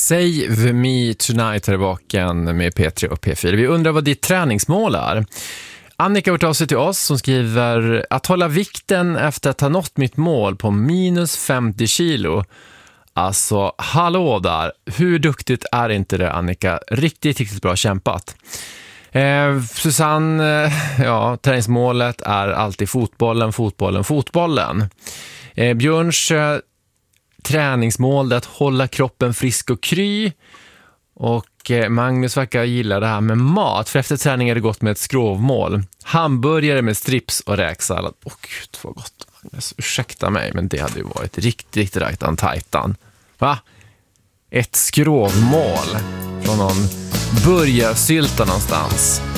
Save Me Tonight här i vaken med P3 och P4. Vi undrar vad ditt träningsmål är. Annika har hört av sig till oss som skriver att hålla vikten efter att ha nått mitt mål på minus 50 kilo. Alltså, hallå där. Hur duktigt är inte det, Annika? Riktigt bra kämpat. Susanne, träningsmålet är alltid fotbollen. Björns träningsmål är att hålla kroppen frisk och kry. Och Magnus verkar gilla det här med mat. För efter träning är det gott med ett skrovmål. Hamburgare med strips och räksallad. Gud vad gott, Magnus. Ursäkta mig, men det hade ju varit riktigt tajtan. Va? Ett skrovmål från någon burgarsylta någonstans.